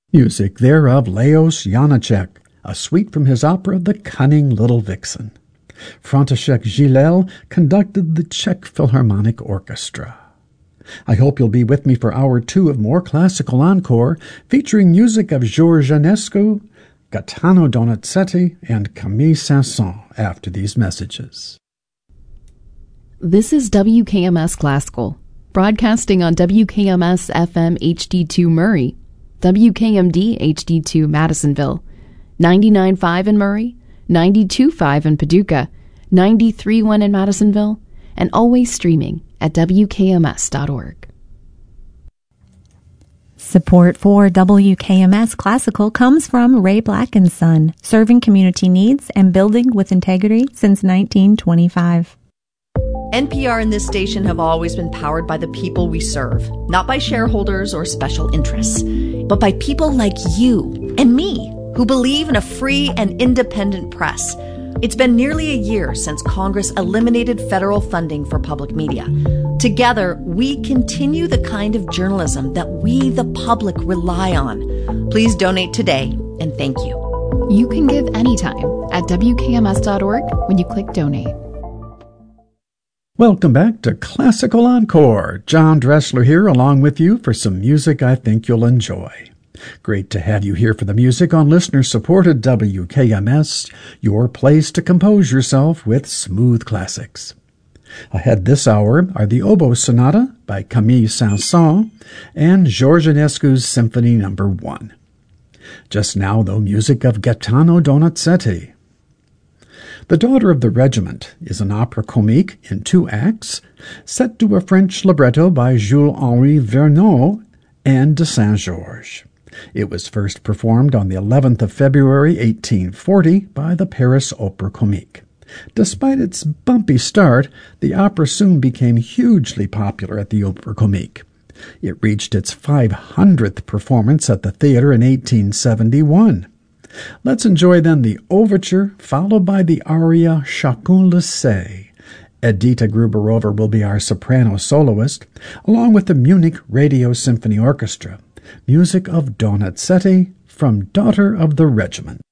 Music there of Leos Janáček, a suite from his opera The Cunning Little Vixen. František Žilel conducted the Czech Philharmonic Orchestra. I hope you'll be with me for Hour 2 of more classical encore, featuring music of George Enescu, Gaetano Donizetti, and Camille Saint-Saëns after these messages. This is WKMS Classical, broadcasting on WKMS FM HD2 Murray, WKMD HD2 Madisonville, 99.5 in Murray, 92.5 in Paducah, 93.1 in Madisonville, and always streaming at WKMS.org. Support for WKMS Classical comes from Ray Black & Son, serving community needs and building with integrity since 1925. NPR and this station have always been powered by the people we serve, not by shareholders or special interests, but by people like you and me who believe in a free and independent press. It's been nearly a year since Congress eliminated federal funding for public media. Together, we continue the kind of journalism that we, the public, rely on. Please donate today, and thank you. You can give anytime at WKMS.org when you click donate. Welcome back to Classical Encore. John Dressler here along with you for some music I think you'll enjoy. Great to have you here for the music on listener-supported WKMS, your place to compose yourself with smooth classics. Ahead this hour are the Oboe Sonata by Camille Saint-Saëns and George Enescu's Symphony No. 1. Just now, though, music of Gaetano Donizetti. The Daughter of the Regiment is an opera comique in 2 acts, set to a French libretto by Jules-Henri Vernet and de Saint-Georges. It was first performed on the 11th of February, 1840, by the Paris Opera Comique. Despite its bumpy start, the opera soon became hugely popular at the Opera Comique. It reached its 500th performance at the theater in 1871. Let's enjoy then the overture, followed by the aria Chacun le sait. Edita Gruberova will be our soprano soloist, along with the Munich Radio Symphony Orchestra. Music of Donizetti from Daughter of the Regiment.